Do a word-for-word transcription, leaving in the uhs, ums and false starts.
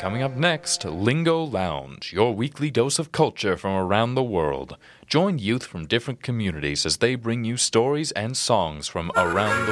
Coming up next, Lingo Lounge, your weekly dose of culture from around the world. Join youth from different communities as they bring you stories and songs from around the world.